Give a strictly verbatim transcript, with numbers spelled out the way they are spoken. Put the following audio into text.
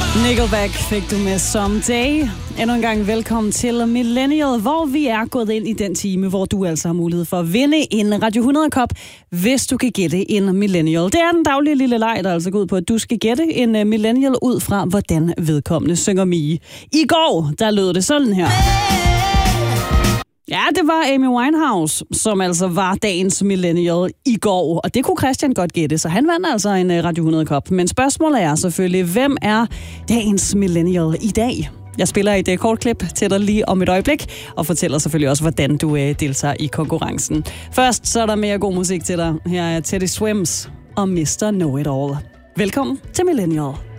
Nickelback fik du med Someday. Endnu en gang velkommen til Millennial, hvor vi er gået ind i den time, hvor du altså har mulighed for at vinde en Radio hundrede-kop, hvis du kan gætte en Millennial. Det er den daglige lille leg, der altså går ud på, at du skal gætte en Millennial ud fra, hvordan vedkommende synger Mie. I går, der lød det sådan her. Ja, det var Amy Winehouse, som altså var dagens Millennial i går. Og det kunne Christian godt gætte, så han vandt altså en Radio hundrede-kop. Men spørgsmålet er selvfølgelig, hvem er dagens Millennial i dag? Jeg spiller et kort klip til dig lige om et øjeblik, og fortæller selvfølgelig også, hvordan du deltager i konkurrencen. Først så er der mere god musik til dig. Her er Teddy Swims og mister Know It All. Velkommen til Millennial.